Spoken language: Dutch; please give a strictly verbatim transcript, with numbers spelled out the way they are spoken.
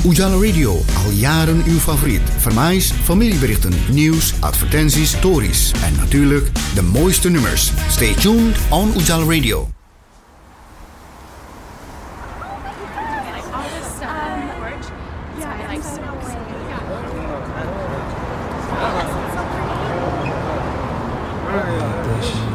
Ujala Radio, al jaren uw favoriet. Vermaais, familieberichten, nieuws, advertenties, stories en natuurlijk de mooiste nummers. Stay tuned on Ujala Radio. This